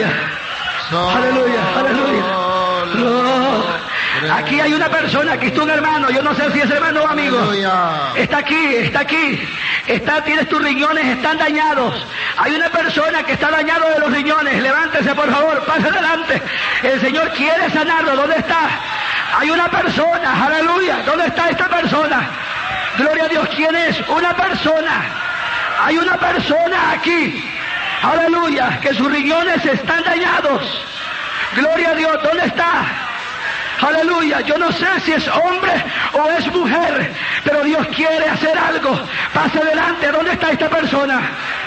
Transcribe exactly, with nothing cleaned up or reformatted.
Aleluya. Aleluya, aleluya. Oh. Aquí hay una persona, aquí está un hermano, yo no sé si es hermano o amigo. Está aquí, está aquí. Está, tienes tus riñones, están dañados. Hay una persona que está dañado de los riñones. Levántese, por favor, pase adelante. El Señor quiere sanarlo. ¿Dónde está? Hay una persona, aleluya. ¿Dónde está esta persona? Gloria a Dios. ¿Quién es? Una persona. Hay una persona aquí, aleluya, que sus riñones están dañados. Gloria a Dios. ¿Dónde está? Aleluya, yo no sé si es hombre o es mujer, pero Dios quiere hacer algo. Pase adelante, ¿dónde está esta persona?